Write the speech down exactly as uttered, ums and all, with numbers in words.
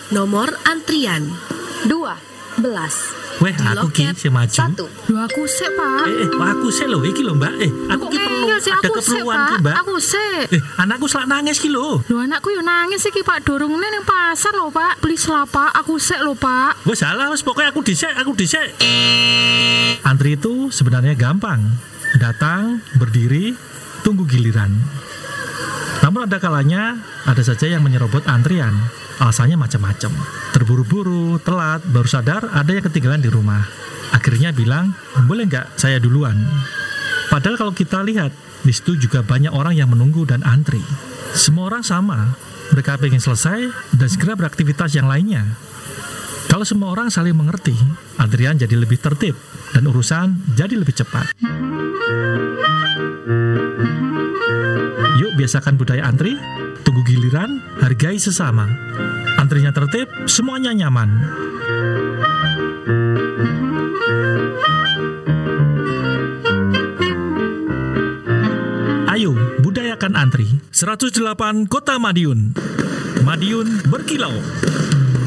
Nomor antrian dua belas. Weh, aku ki sing maju. Satu. Lho aku sik, Pak. Eh, eh, wah, aku sik lho iki lho, Mbak. Eh, aku Kok ki perlu ngeyel sih? ada Aku sik, keperluan Pak. ki, Mbak. Aku sik. Eh, anakku selak nangis ki lho. Lho anakku yo nangis iki, Pak. Dorongnya ning pasar lho, Pak. Beli selapak. Aku sik lho, Pak. Wes salah, wes pokoknya aku dhisik, aku dhisik. Antri itu sebenarnya gampang. Datang, berdiri, tunggu giliran. Namun ada kalanya ada saja yang menyerobot antrian. Alasannya macam-macam. Terburu-buru, telat, baru sadar ada yang ketinggalan di rumah. Akhirnya bilang, boleh nggak saya duluan? Padahal kalau kita lihat, di situ juga banyak orang yang menunggu dan antri. Semua orang sama, mereka pengen selesai dan segera beraktivitas yang lainnya. Kalau semua orang saling mengerti, antrian jadi lebih tertib dan urusan jadi lebih cepat. Yuk biasakan budaya antri, tunggu giliran, hargai sesama. Antrinya tertib, semuanya nyaman. Ayo, budayakan antri. seratus delapan Kota Madiun. Madiun berkilau.